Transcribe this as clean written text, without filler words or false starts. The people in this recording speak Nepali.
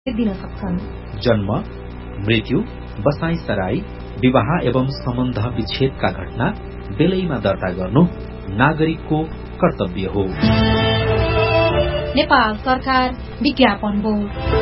दिन सक्छन्। जन्म, मृत्यु, बसाई सराई, विवाह एवं सम्बन्ध विच्छेदका घटना बेलैमा दर्ता गर्नु नागरिकको कर्तव्य हो। नेपाल सरकार विज्ञापन बोर्ड।